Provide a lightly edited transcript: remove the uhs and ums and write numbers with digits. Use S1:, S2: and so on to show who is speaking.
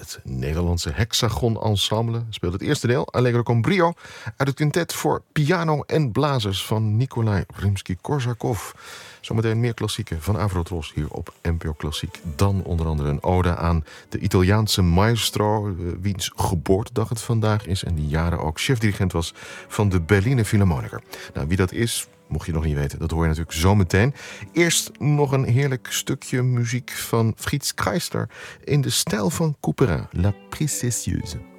S1: Het Nederlandse Hexagon Ensemble speelt het eerste deel, Allegro con brio, uit het quintet voor piano en blazers van Nikolai Rimsky-Korsakov. Zometeen meer klassieken van Avrotros hier op NPO Klassiek. Dan onder andere een ode aan de Italiaanse maestro, wiens geboortedag het vandaag is en die jaren ook chefdirigent was van de Berliner Philharmoniker. Nou, wie dat is, mocht je nog niet weten, dat hoor je natuurlijk zo meteen. Eerst nog een heerlijk stukje muziek van Fritz Kreisler in de stijl van Couperin, La Précieuse.